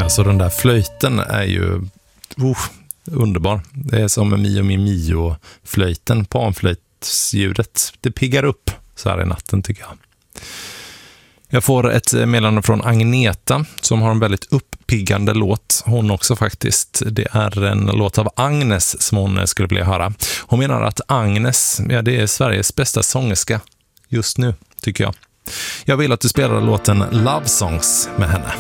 Alltså den där flöjten är ju underbar. Det är som Mio Mio Mio-flöjten, panflöjtsljudet. Det piggar upp så här i natten tycker jag. Jag får ett meddelande från Agneta som har en väldigt uppiggande låt. Hon också faktiskt. Det är en låt av Agnes som hon skulle vilja höra. Hon menar att Agnes, ja, det är Sveriges bästa sångerska just nu tycker jag. Jag vill att du spelar låten Love Songs med henne.